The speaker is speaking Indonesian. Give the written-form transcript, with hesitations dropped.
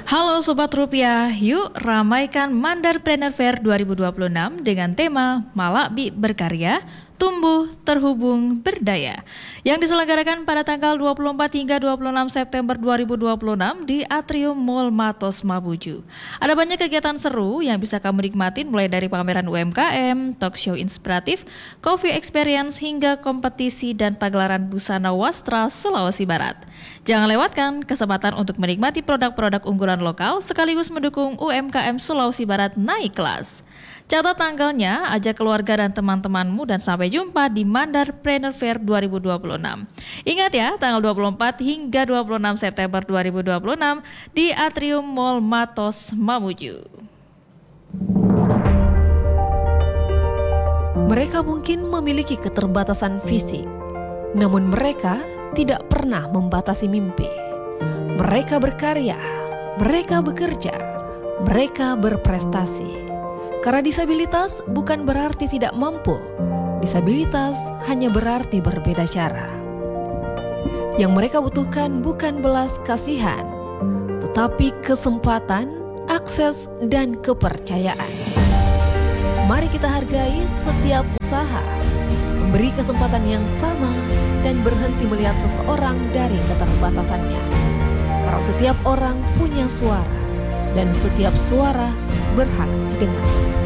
Halo Sobat Rupiah, yuk ramaikan Mandarpreneur Fair 2026 dengan tema Malakbi Berkarya, Tumbuh, Terhubung, Berdaya yang diselenggarakan pada tanggal 24 hingga 26 September 2026 di Atrium Mall Matos Mabuju. Ada banyak kegiatan seru yang bisa kamu nikmatin mulai dari pameran UMKM, talk show inspiratif, coffee experience hingga kompetisi dan pagelaran busana wastra Sulawesi Barat. Jangan lewatkan kesempatan untuk menikmati produk-produk unggulan lokal sekaligus mendukung UMKM Sulawesi Barat naik kelas. Catat tanggalnya, ajak keluarga dan teman-temanmu dan sampai jumpa di Mandarpreneur Fair 2026. Ingat ya, tanggal 24 hingga 26 September 2026 di Atrium Mall Matos Mamuju. Mereka mungkin memiliki keterbatasan fisik, namun mereka tidak pernah membatasi mimpi. Mereka berkarya, mereka bekerja, mereka berprestasi. Karena disabilitas bukan berarti tidak mampu. Disabilitas hanya berarti berbeda cara. Yang mereka butuhkan bukan belas kasihan, tetapi kesempatan, akses, dan kepercayaan. Mari kita hargai setiap usaha, memberi kesempatan yang sama, dan berhenti melihat seseorang dari keterbatasannya. Karena setiap orang punya suara, dan setiap suara berhak didengar.